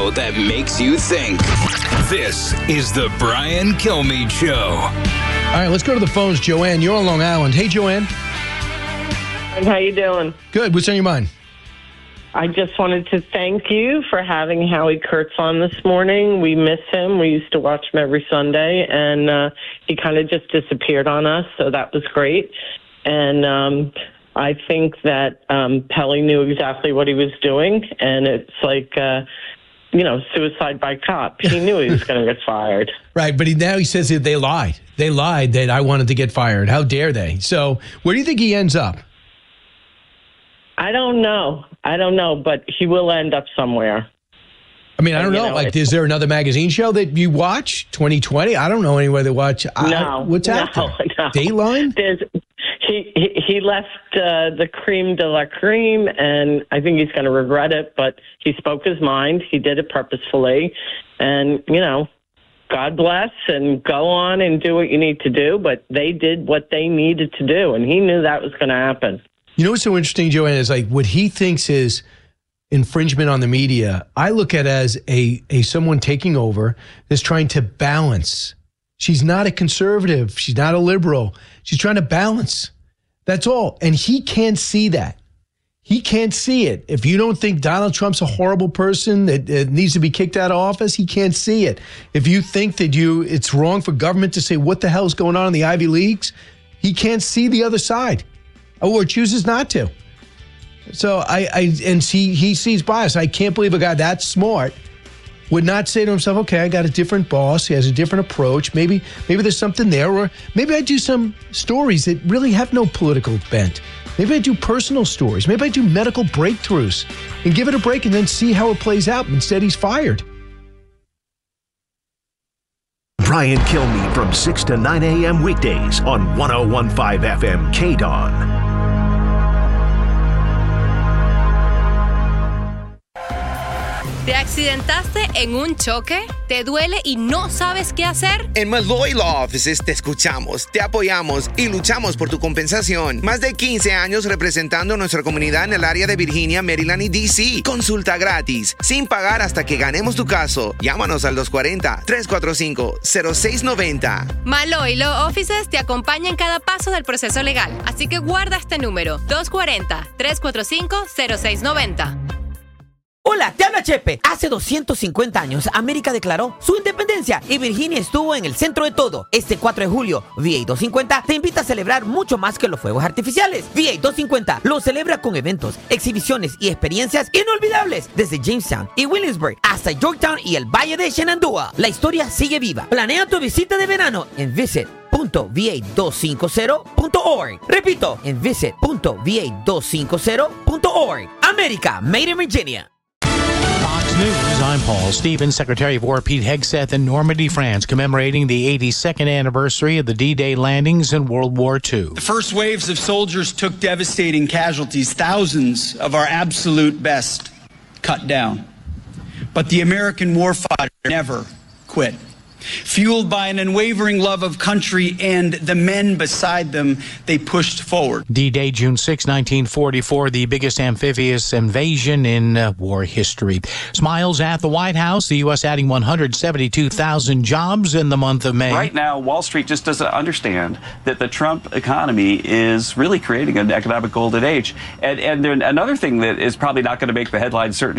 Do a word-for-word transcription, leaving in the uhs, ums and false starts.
show that makes you think. This is the Brian Kilmeade Show. All right, let's go to the phones. Joanne, you're on Long Island. Hey, Joanne. How you doing? Good. What's on your mind? I just wanted to thank you for having Howie Kurtz on this morning. We miss him. We used to watch him every Sunday, and uh, he kind of just disappeared on us, so that was great. And um, I think that um, Pelly knew exactly what he was doing, and it's like, uh, you know, suicide by cop. He knew he was going to get fired. Right, but he, now he says that they lied. They lied that I wanted to get fired. How dare they? So where do you think he ends up? I don't know. I don't know, but he will end up somewhere. I mean, I don't and, know. know. Like, is there another magazine show that you watch? twenty twenty? I don't know anywhere to watch. I, no. What's no, out there? No. Dateline? There's, he, he he left uh, the cream de la cream, and I think he's going to regret it, but he spoke his mind. He did it purposefully. And, you know, God bless, and go on and do what you need to do. But they did what they needed to do, and he knew that was going to happen. You know what's so interesting, Joanne, is like what he thinks is infringement on the media, I look at as a, a someone taking over that's trying to balance. She's not a conservative. She's not a liberal. She's trying to balance. That's all. And he can't see that. He can't see it. If you don't think Donald Trump's a horrible person that uh, needs to be kicked out of office, he can't see it. If you think that you it's wrong for government to say what the hell's going on in the Ivy Leagues, he can't see the other side. Or chooses not to. So I, I and see he sees bias. I can't believe a guy that smart would not say to himself, okay, I got a different boss. He has a different approach. Maybe maybe there's something there. Or maybe I do some stories that really have no political bent. Maybe I do personal stories. Maybe I do medical breakthroughs and give it a break and then see how it plays out. Instead, he's fired. Brian Kilmeade from six to nine a.m. weekdays on one oh one point five F M K D O N. ¿Te accidentaste en un choque? ¿Te duele y no sabes qué hacer? En Malloy Law Offices te escuchamos, te apoyamos y luchamos por tu compensación. Más de quince años representando a nuestra comunidad en el área de Virginia, Maryland y D C. Consulta gratis, sin pagar hasta que ganemos tu caso. Llámanos al dos cuatro cero, tres cuatro cinco, cero seis nueve cero. Malloy Law Offices te acompaña en cada paso del proceso legal. Así que guarda este número, dos cuatro cero, tres cuatro cinco, cero seis nueve cero. Hola, te habla Chepe. Hace doscientos cincuenta años, América declaró su independencia y Virginia estuvo en el centro de todo. Este cuatro de julio, V A doscientos cincuenta te invita a celebrar mucho más que los fuegos artificiales. V A doscientos cincuenta lo celebra con eventos, exhibiciones y experiencias inolvidables desde Jamestown y Williamsburg hasta Yorktown y el Valle de Shenandoah. La historia sigue viva. Planea tu visita de verano en visit punto v a doscientos cincuenta punto org. Repito, en visit punto v a doscientos cincuenta punto org. América, made in Virginia. Fox News, I'm Paul Stevens. Secretary of War Pete Hegseth in Normandy, France, commemorating the eighty-second anniversary of the D-Day landings in World War Two. The first waves of soldiers took devastating casualties, thousands of our absolute best cut down. But the American warfighter never quit. Fueled by an unwavering love of country and the men beside them, they pushed forward. D-Day, June sixth, nineteen forty-four, the biggest amphibious invasion in uh, war history. Smiles at the White House, the U S adding one hundred seventy-two thousand jobs in the month of May. Right now, Wall Street just doesn't understand that the Trump economy is really creating an economic golden age. And, and then another thing that is probably not going to make the headlines, certainly